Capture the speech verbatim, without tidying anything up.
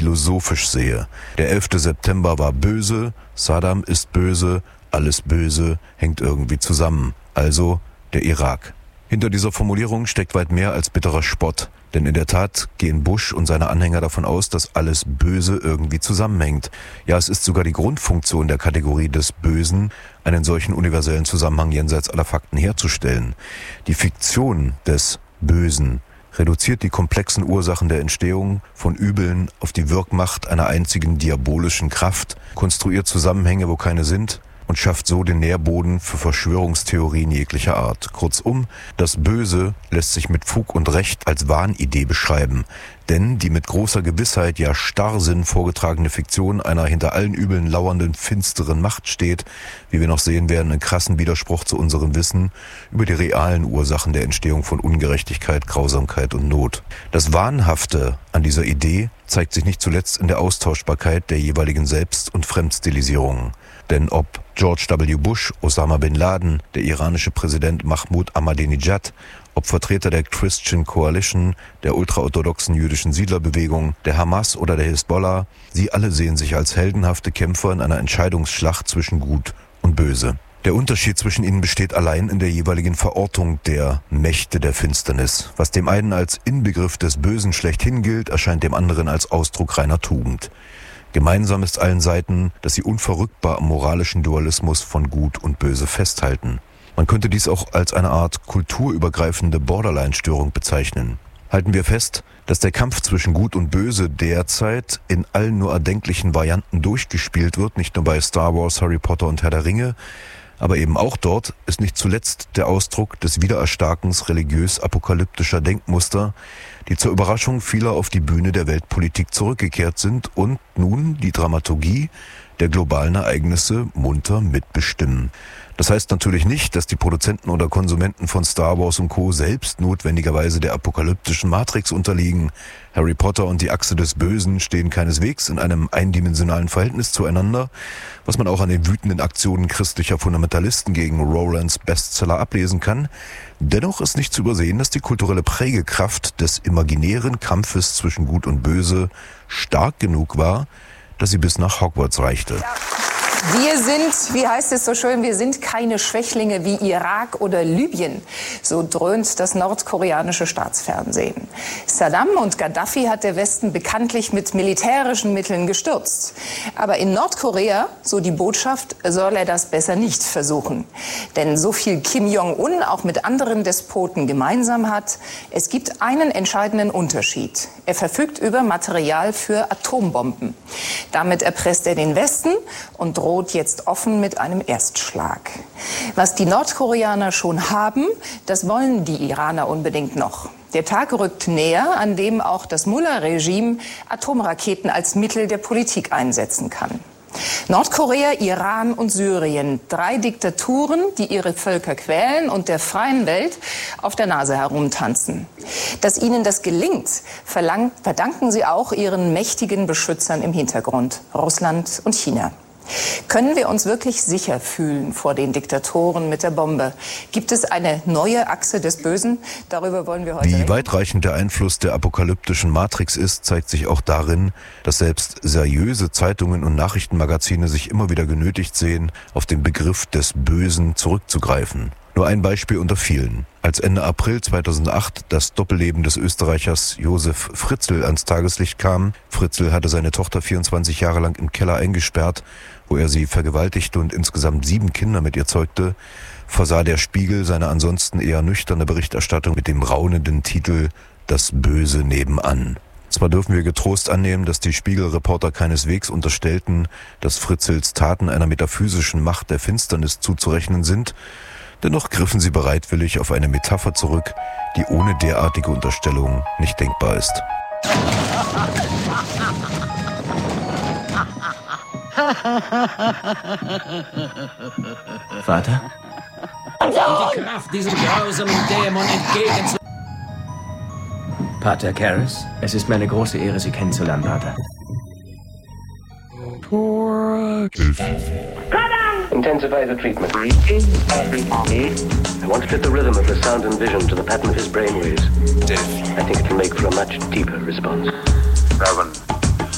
philosophisch sehe. Der elfte September war böse, Saddam ist böse, alles Böse hängt irgendwie zusammen. Also der Irak. Hinter dieser Formulierung steckt weit mehr als bitterer Spott. Denn in der Tat gehen Bush und seine Anhänger davon aus, dass alles Böse irgendwie zusammenhängt. Ja, es ist sogar die Grundfunktion der Kategorie des Bösen, einen solchen universellen Zusammenhang jenseits aller Fakten herzustellen. Die Fiktion des Bösen reduziert die komplexen Ursachen der Entstehung von Übeln auf die Wirkmacht einer einzigen diabolischen Kraft, konstruiert Zusammenhänge, wo keine sind, und schafft so den Nährboden für Verschwörungstheorien jeglicher Art. Kurzum, das Böse lässt sich mit Fug und Recht als Wahnidee beschreiben. Denn die mit großer Gewissheit, ja Starrsinn vorgetragene Fiktion einer hinter allen Übeln lauernden, finsteren Macht steht, wie wir noch sehen werden, in krassen Widerspruch zu unserem Wissen über die realen Ursachen der Entstehung von Ungerechtigkeit, Grausamkeit und Not. Das Wahnhafte an dieser Idee zeigt sich nicht zuletzt in der Austauschbarkeit der jeweiligen Selbst- und Fremdstilisierungen. Denn ob George W. Bush, Osama Bin Laden, der iranische Präsident Mahmoud Ahmadinejad, ob Vertreter der Christian Coalition, der ultraorthodoxen jüdischen Siedlerbewegung, der Hamas oder der Hisbollah, sie alle sehen sich als heldenhafte Kämpfer in einer Entscheidungsschlacht zwischen Gut und Böse. Der Unterschied zwischen ihnen besteht allein in der jeweiligen Verortung der Mächte der Finsternis. Was dem einen als Inbegriff des Bösen schlechthin gilt, erscheint dem anderen als Ausdruck reiner Tugend. Gemeinsam ist allen Seiten, dass sie unverrückbar am moralischen Dualismus von Gut und Böse festhalten. Man könnte dies auch als eine Art kulturübergreifende Borderline-Störung bezeichnen. Halten wir fest, dass der Kampf zwischen Gut und Böse derzeit in allen nur erdenklichen Varianten durchgespielt wird, nicht nur bei Star Wars, Harry Potter und Herr der Ringe, aber eben auch dort ist nicht zuletzt der Ausdruck des Wiedererstarkens religiös-apokalyptischer Denkmuster, die zur Überraschung vieler auf die Bühne der Weltpolitik zurückgekehrt sind und nun die Dramaturgie der globalen Ereignisse munter mitbestimmen. Das heißt natürlich nicht, dass die Produzenten oder Konsumenten von Star Wars und Co. selbst notwendigerweise der apokalyptischen Matrix unterliegen. Harry Potter und die Achse des Bösen stehen keineswegs in einem eindimensionalen Verhältnis zueinander, was man auch an den wütenden Aktionen christlicher Fundamentalisten gegen Rowlands Bestseller ablesen kann. Dennoch ist nicht zu übersehen, dass die kulturelle Prägekraft des imaginären Kampfes zwischen Gut und Böse stark genug war, dass sie bis nach Hogwarts reichte. Ja. Wir sind, wie heißt es so schön, wir sind keine Schwächlinge wie Irak oder Libyen. So dröhnt das nordkoreanische Staatsfernsehen. Saddam und Gaddafi hat der Westen bekanntlich mit militärischen Mitteln gestürzt. Aber in Nordkorea, so die Botschaft, soll er das besser nicht versuchen. Denn so viel Kim Jong-un auch mit anderen Despoten gemeinsam hat, es gibt einen entscheidenden Unterschied. Er verfügt über Material für Atombomben. Damit erpresst er den Westen und droht jetzt offen mit einem Erstschlag. Was die Nordkoreaner schon haben, das wollen die Iraner unbedingt noch. Der Tag rückt näher, an dem auch das Mullah-Regime Atomraketen als Mittel der Politik einsetzen kann. Nordkorea, Iran und Syrien. Drei Diktaturen, die ihre Völker quälen und der freien Welt auf der Nase herumtanzen. Dass ihnen das gelingt, verlangt, verdanken sie auch ihren mächtigen Beschützern im Hintergrund, Russland und China. Können wir uns wirklich sicher fühlen vor den Diktatoren mit der Bombe? Gibt es eine neue Achse des Bösen? Darüber wollen wir heute Wie reden. weitreichend der Einfluss der apokalyptischen Matrix ist, zeigt sich auch darin, dass selbst seriöse Zeitungen und Nachrichtenmagazine sich immer wieder genötigt sehen, auf den Begriff des Bösen zurückzugreifen. Nur ein Beispiel unter vielen. Als Ende April zweitausendacht das Doppelleben des Österreichers Josef Fritzl ans Tageslicht kam, Fritzl hatte seine Tochter vierundzwanzig Jahre lang im Keller eingesperrt, wo er sie vergewaltigte und insgesamt sieben Kinder mit ihr zeugte, versah der Spiegel seine ansonsten eher nüchterne Berichterstattung mit dem raunenden Titel »Das Böse nebenan«. Zwar dürfen wir getrost annehmen, dass die Spiegelreporter keineswegs unterstellten, dass Fritzls Taten einer metaphysischen Macht der Finsternis zuzurechnen sind, dennoch griffen sie bereitwillig auf eine Metapher zurück, die ohne derartige Unterstellung nicht denkbar ist. Vater? Und die Kraft diesem grausamen Dämon entgegenzu... Pater Karras, es ist mir eine große Ehre, Sie kennenzulernen, Pater. Intensify the treatment. I want to fit the rhythm of the sound and vision to the pattern of his brainwaves. I think it will make for a much deeper response. Seven,